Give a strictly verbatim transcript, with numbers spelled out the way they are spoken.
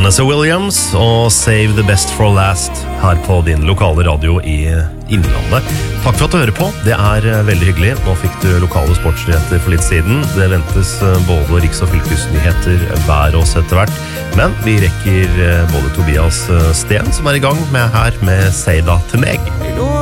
Vanessa Williams og Save the Best for Last her på din lokale radio i Innlandet. Takk for at du hører på, det er veldig hyggelig. Nå fikk du lokale sportsnyheter for litt siden. Det ventes både riks- og fylkesnyheter hver oss etter hvert. Men vi rekker både Tobias Sten, som er i gang med her med Say Da til meg.